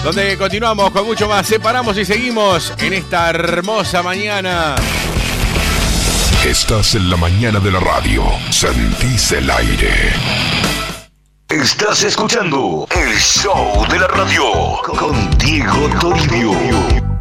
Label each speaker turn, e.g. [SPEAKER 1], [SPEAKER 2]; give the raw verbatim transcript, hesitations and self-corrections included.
[SPEAKER 1] donde continuamos con mucho más. Separamos y seguimos en esta hermosa mañana.
[SPEAKER 2] Estás en la mañana de la radio. Sentís el aire. Estás escuchando el show de la radio con Diego Toribio.